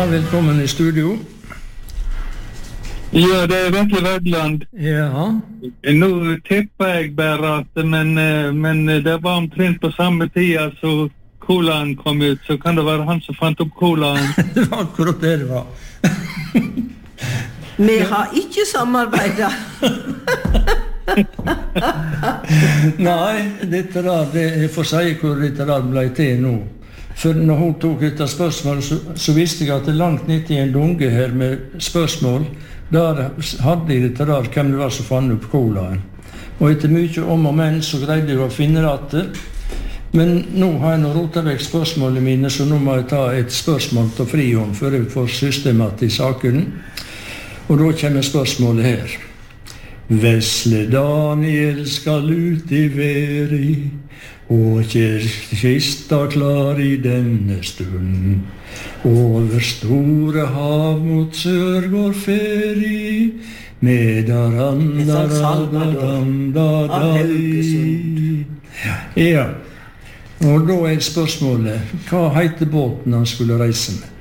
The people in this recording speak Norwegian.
velkommen I studio. Ja, det Vetle Vedland. Ja. Nå tipper jeg bare at, men det var omtrent på samme tid, så colaen kom ut, så kan det være han som fant opp colaen. Det var akkurat det var. Vi har ikke samarbeidet. Nei, dette der, jeg får si hvor dette der ble til nå. For når hun tok dette spørsmålet, så visste jeg at det langt nede I en dunge her med spørsmål, der hadde jeg dette der, hvem det var som fant opp colaen. Og etter mye om og men, så greide jeg å finne det. Men nå har jeg rotet vekk spørsmålene mine, så nå må jeg ta et spørsmål til frihånd, før jeg får systemat I saken. Og da kommer spørsmålet her. Vesle Daniel skal ut I veri, og kista klar I denne stund. Over store hav mot sør går feri, med Ja. Og da spørsmålet, hva heter båten han skulle reise med?